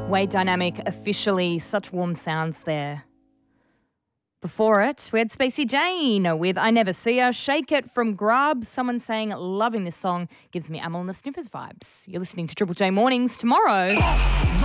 Way Dynamic, Officially, such warm sounds there. Before it, we had Spacey Jane with I Never See Her, Shake It from Grubs. Someone saying, loving this song, gives me Amyl and the Sniffers vibes. You're listening to Triple J Mornings tomorrow.